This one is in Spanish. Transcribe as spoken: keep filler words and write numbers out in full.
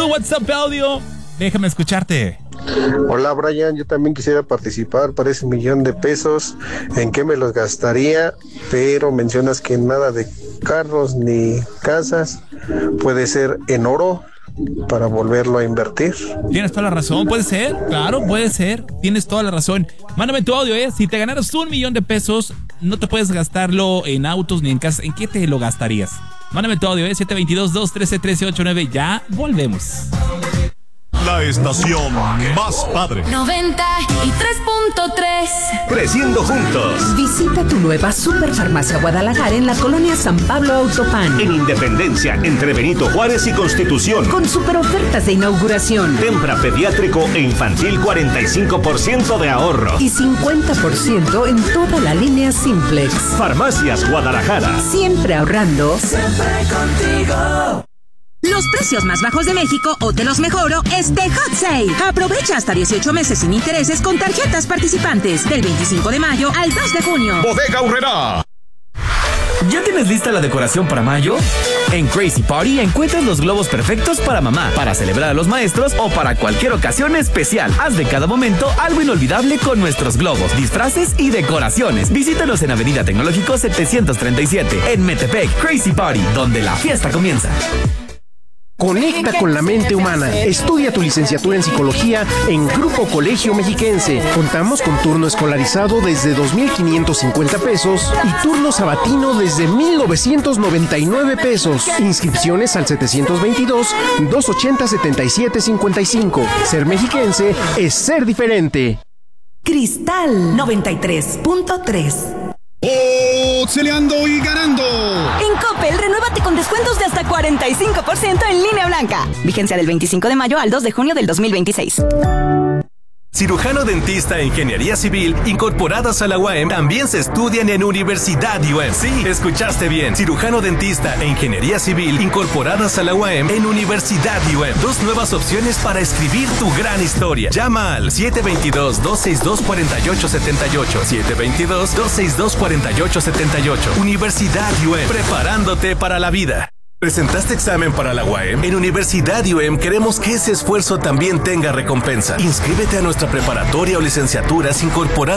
tu WhatsApp audio. Déjame escucharte. Hola Brian, yo también quisiera participar para ese millón de pesos. ¿En qué me los gastaría? Pero mencionas que nada de carros ni casas. Puede ser en oro para volverlo a invertir. Tienes toda la razón, puede ser, claro, puede ser. Tienes toda la razón. Mándame tu audio, ¿eh? Si te ganaras un millón de pesos, no te puedes gastarlo en autos ni en casas. ¿En qué te lo gastarías? Mándame tu audio, ¿eh? siete dos dos, dos uno tres, uno tres ocho nueve. Ya volvemos. La estación más padre. noventa y tres punto tres. Creciendo juntos. Visita tu nueva Superfarmacia Guadalajara en la colonia San Pablo Autopan. En Independencia, entre Benito Juárez y Constitución. Con super ofertas de inauguración. Tempra pediátrico e infantil cuarenta y cinco por ciento de ahorro. Y cincuenta por ciento en toda la línea Simplex. Farmacias Guadalajara. Siempre ahorrando. Siempre contigo. Los precios más bajos de México o te los mejoro este Hot Sale. Aprovecha hasta dieciocho meses sin intereses con tarjetas participantes del veinticinco de mayo al dos de junio. Bodega Aurrerá. ¿Ya tienes lista la decoración para mayo? En Crazy Party encuentras los globos perfectos para mamá, para celebrar a los maestros o para cualquier ocasión especial. Haz de cada momento algo inolvidable con nuestros globos, disfraces y decoraciones. Visítanos en Avenida Tecnológico setecientos treinta y siete, en Metepec. Crazy Party, donde la fiesta comienza. Conecta con la mente humana. Estudia tu licenciatura en psicología en Grupo Colegio Mexiquense. Contamos con turno escolarizado desde dos mil quinientos cincuenta pesos y turno sabatino desde mil novecientos noventa y nueve pesos. Inscripciones al setecientos veintidós, doscientos ochenta, setenta y siete cincuenta y cinco. Ser mexiquense es ser diferente. Cristal noventa y tres punto tres. Oxeleando y ganando. En Coppel, renuévate con descuentos de hasta cuarenta y cinco por ciento en línea blanca. Vigencia del veinticinco de mayo al dos de junio del dos mil veintiséis. Cirujano dentista e ingeniería civil incorporadas a la U A M también se estudian en Universidad U A M. Sí, escuchaste bien. Cirujano dentista e ingeniería civil incorporadas a la U A M en Universidad U A M. Dos nuevas opciones para escribir tu gran historia. Llama al siete dos dos, dos seis dos, cuatro ocho siete ocho. siete dos dos, dos seis dos, cuatro ocho siete ocho. Universidad U A M. Preparándote para la vida. ¿Presentaste examen para la U A M? En Universidad U A M queremos que ese esfuerzo también tenga recompensa. Inscríbete a nuestra preparatoria o licenciaturas incorporadas